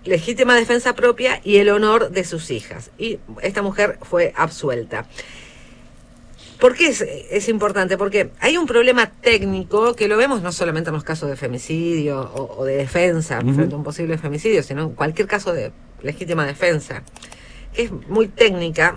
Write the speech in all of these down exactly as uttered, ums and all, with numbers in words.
legítima defensa propia y el honor de sus hijas. Y esta mujer fue absuelta. ¿Por qué es, es importante? Porque hay un problema técnico que lo vemos no solamente en los casos de femicidio o, o de defensa uh-huh. frente a un posible femicidio, sino en cualquier caso de legítima defensa, que es muy técnica,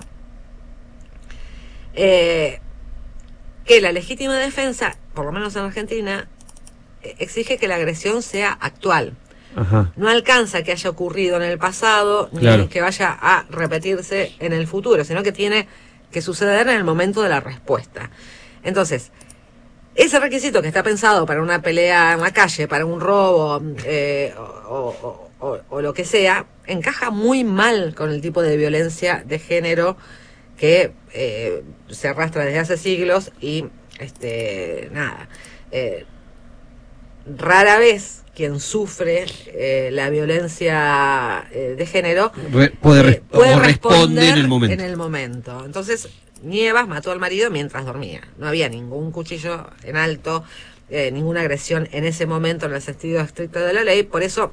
eh, que la legítima defensa, por lo menos en Argentina, exige que la agresión sea actual. Ajá. No alcanza que haya ocurrido en el pasado, claro. ni que vaya a repetirse en el futuro, sino que tiene que suceder en el momento de la respuesta. Entonces, ese requisito que está pensado para una pelea en la calle, para un robo eh, o, o, o, o lo que sea, encaja muy mal con el tipo de violencia de género que eh, se arrastra desde hace siglos y, este, nada, eh, rara vez quien sufre eh, la violencia eh, de género Re, puede, eh, puede responder en el momento. en el momento. Entonces, Nievas mató al marido mientras dormía. No había ningún cuchillo en alto, eh, ninguna agresión en ese momento en el sentido estricto de la ley. Por eso,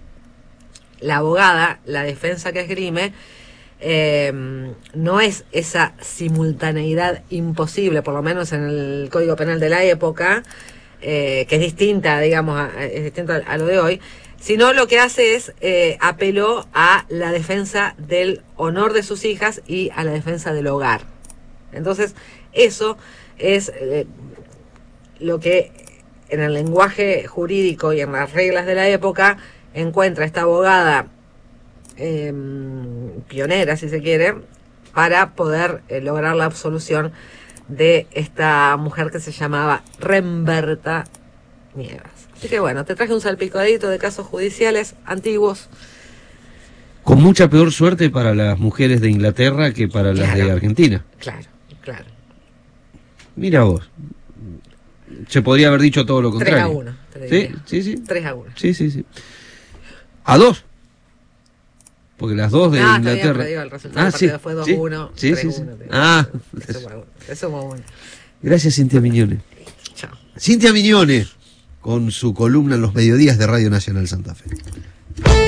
la abogada, la defensa que esgrime, eh, no es esa simultaneidad imposible, por lo menos en el Código Penal de la época, Eh, que es distinta, digamos, a, es distinta a lo de hoy, sino lo que hace es eh, apeló a la defensa del honor de sus hijas y a la defensa del hogar. Entonces, eso es eh, lo que en el lenguaje jurídico y en las reglas de la época encuentra esta abogada eh, pionera, si se quiere, para poder eh, lograr la absolución de esta mujer que se llamaba Remberta Nievas. Así que bueno, te traje un salpicadito de casos judiciales antiguos. Con mucha peor suerte para las mujeres de Inglaterra que para las claro, de Argentina. Claro, claro. Mira vos. Se podría haber dicho todo lo contrario. tres a uno. ¿Sí? Sí, sí. tres a uno. Sí, sí, sí. ¿A dos? Porque las dos de no, Inglaterra. Bien, digo, el resultado ah, del partido sí, fue dos uno. Sí, sí, sí, sí. Ah, eso fue bueno. Gracias, Cintia Miñone. Chao. Cintia Miñone, con su columna en los mediodías de Radio Nacional Santa Fe.